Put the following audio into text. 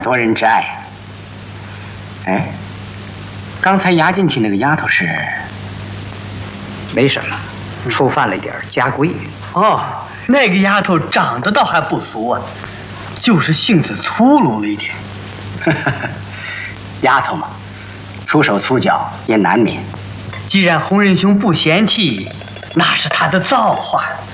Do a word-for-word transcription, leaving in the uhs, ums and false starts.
夺人之爱。哎，刚才押进去那个丫头是？ 没什么，触犯了一点家规。 哦，那个丫头长得倒还不俗啊，就是性子粗鲁了一点。 丫头嘛，粗手粗脚也难免。 既然洪仁兄不嫌弃，那是他的造化。